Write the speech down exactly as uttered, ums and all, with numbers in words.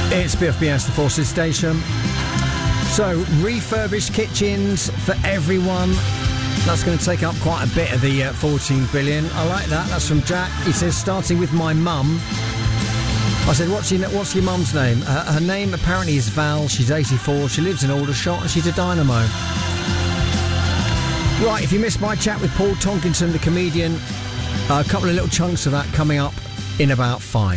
It's B F B S, the Forces Station. So, refurbished kitchens for everyone. That's going to take up quite a bit of the uh, fourteen billion. I like that. That's from Jack. He says, starting with my mum. I said, what's your, what's your mum's name? Her, her name apparently is Val. She's eighty-four. She lives in Aldershot and she's a dynamo. Right, if you missed my chat with Paul Tonkinson, the comedian, uh, a couple of little chunks of that coming up in about five.